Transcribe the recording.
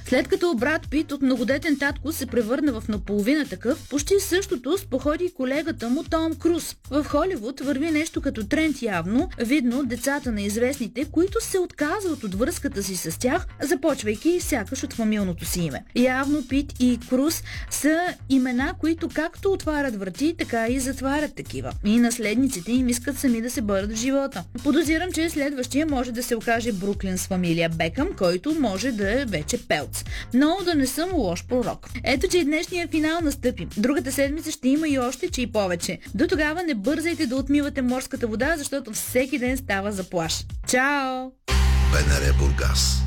След като брат Пит от многодетен татко се превърна в наполовина такъв, почти същото споходи колегата му Том Круз. В Холивуд върви нещо като тренд явно, видно децата на известните, които се отказват от връзката си с тях, започвайки сякаш от фамилното си име. Явно Пит и Круз са имена, които както отварят врати, така и затварят такива. И наследниците им искат сами да се борят в живота. Подозирам, че следващия може да се окаже Бруклин с фамилия Бекъм, който може да е вече пелц. Но да не съм лош пророк. Ето, че и днешния финал настъпи. Другата седмица ще има и още, че и повече. До тогава не бързайте да отмивате морската вода, защото всеки ден става за плаж. Чао! БНР Бургас.